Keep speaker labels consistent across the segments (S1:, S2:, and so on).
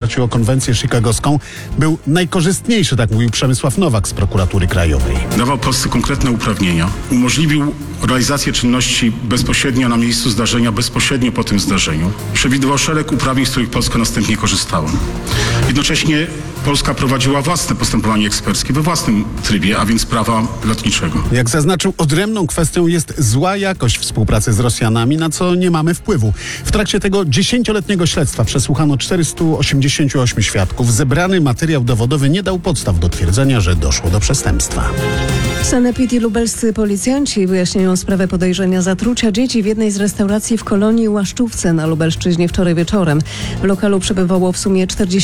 S1: oparciu o konwencję chicagowską był najkorzystniejszy, tak mówił Przemysław Nowak z prokuratury krajowej.
S2: Dawał Polsce konkretne uprawnienia, umożliwił realizację czynności bezpośrednio na miejscu zdarzenia, bezpośrednio po tym zdarzeniu. Przewidywał szereg uprawnień, z których Polska następnie korzystała. Jednocześnie Polska prowadziła własne postępowanie eksperckie we własnym trybie, a więc prawa lotniczego.
S1: Jak zaznaczył, odrębną kwestią jest zła jakość współpracy z Rosjanami, na co nie mamy wpływu. W trakcie tego 10-letniego śledztwa przesłuchano 488 świadków. Zebrany materiał dowodowy nie dał podstaw do twierdzenia, że doszło do przestępstwa.
S3: Sanepid i lubelscy policjanci wyjaśniają sprawę podejrzenia zatrucia dzieci w jednej z restauracji w Kolonii Łaszczówce na Lubelszczyźnie wczoraj wieczorem. W lokalu przebywało w sumie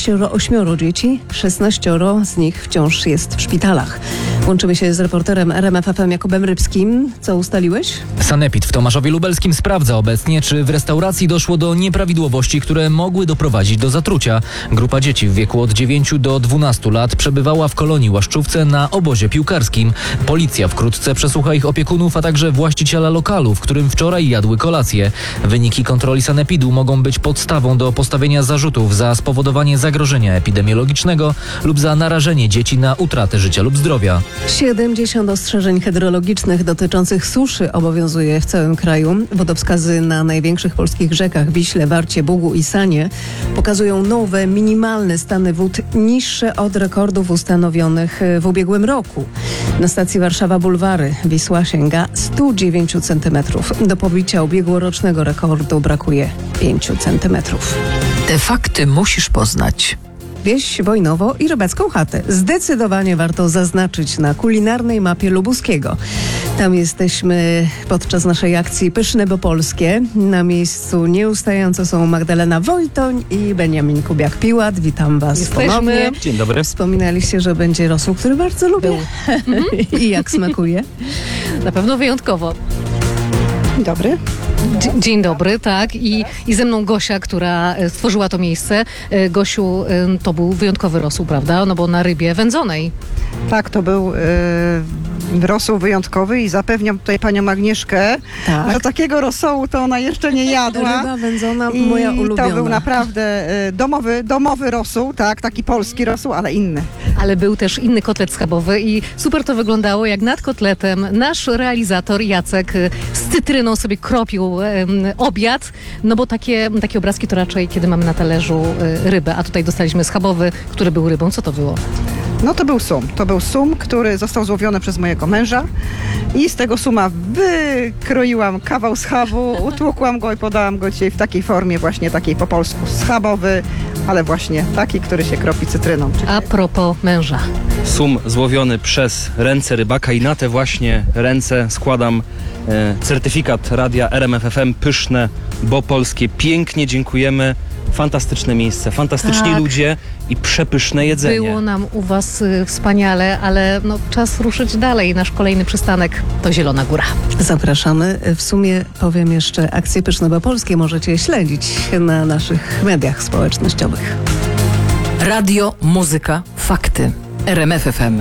S3: 48 dzieci, 16 z nich wciąż jest w szpitalach. Łączymy się z reporterem RMF FM Jakubem Rybskim. Co ustaliłeś?
S4: Sanepid w Tomaszowie Lubelskim sprawdza obecnie, czy w restauracji doszło do nieprawidłowości, które mogły doprowadzić do zatrucia. Grupa dzieci w wieku od 9 do 12 lat przebywała w Kolonii Łaszczówce na obozie piłkarskim. Policja wkrótce przesłucha ich opiekunów, a także właściciela lokalu, w którym wczoraj jadły kolację. Wyniki kontroli Sanepidu mogą być podstawą do postawienia zarzutów za spowodowanie zagrożenia epidemiologicznego lub za narażenie dzieci na utratę życia lub zdrowia.
S3: 70 ostrzeżeń hydrologicznych dotyczących suszy obowiązuje w całym kraju. Wodowskazy na największych polskich rzekach Wiśle, Warcie, Bugu i Sanie pokazują nowe, minimalne stany wód, niższe od rekordów ustanowionych w ubiegłym roku. Na stacji Warszawa Bulwary Wisła sięga 109 cm. Do pobicia ubiegłorocznego rekordu brakuje 5 cm.
S5: Te fakty musisz poznać.
S3: Wieś Wojnowo i Rybacką Chatę zdecydowanie warto zaznaczyć na kulinarnej mapie lubuskiego. Tam jesteśmy podczas naszej akcji Pyszne bo Polskie. Na miejscu nieustająco są Magdalena Wojtoń i Beniamin Kubiak-Piłat. Witam Was ponownie.
S6: Dzień dobry.
S3: Wspominaliście, że będzie rosół, który bardzo lubię. I jak smakuje?
S7: Na pewno wyjątkowo.
S3: Dobry.
S7: Dzień dobry, tak. I ze mną Gosia, która stworzyła to miejsce. Gosiu, to był wyjątkowy rosół, prawda? No bo na rybie wędzonej.
S8: Tak, to był rosół wyjątkowy i zapewniam tutaj panią Agnieszkę, że takiego rosołu to ona jeszcze nie jadła.
S3: Ryba wędzona,
S8: I
S3: moja ulubiona.
S8: to był naprawdę domowy rosół, tak, taki polski rosół, ale inny.
S7: Ale był też inny kotlet schabowy i super to wyglądało, jak nad kotletem nasz realizator Jacek z cytryną sobie kropił obiad, no bo takie obrazki to raczej kiedy mamy na talerzu rybę, a tutaj dostaliśmy schabowy, który był rybą. Co to było?
S8: No to był sum. To był sum, który został złowiony przez mojego męża i z tego suma wykroiłam kawał schabu, utłukłam go i podałam go dzisiaj w takiej formie właśnie takiej po polsku schabowy, ale właśnie taki, który się kropi cytryną.
S7: A propos męża.
S6: Sum złowiony przez ręce rybaka i na te właśnie ręce składam certyfikat radia RMF FM Pyszne bo Polskie. Pięknie dziękujemy. Fantastyczne miejsce, fantastyczni ludzie i przepyszne jedzenie.
S7: Było nam u Was wspaniale, ale czas ruszyć dalej. Nasz kolejny przystanek to Zielona Góra.
S3: Zapraszamy. W sumie powiem jeszcze, akcje Pyszne bo Polskie możecie śledzić na naszych mediach społecznościowych.
S5: Radio, muzyka, fakty. RMF FM.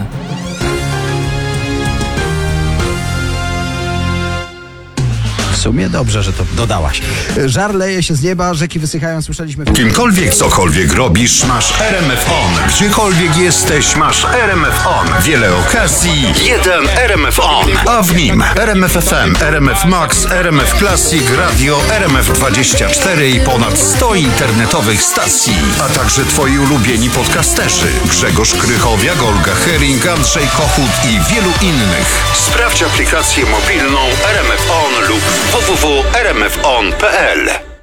S9: W sumie dobrze, że to dodałaś. Żar leje się z nieba, rzeki wysychają, słyszeliśmy...
S10: Kimkolwiek, cokolwiek robisz, masz RMF On. Gdziekolwiek jesteś, masz RMF On. Wiele okazji, jeden RMF On. A w nim RMF FM, RMF Max, RMF Classic, Radio RMF24 i ponad 100 internetowych stacji. A także twoi ulubieni podcasterzy. Grzegorz Krychowiak, Olga Hering, Andrzej Kochut i wielu innych. Sprawdź aplikację mobilną RMF On lub www.rmfon.pl.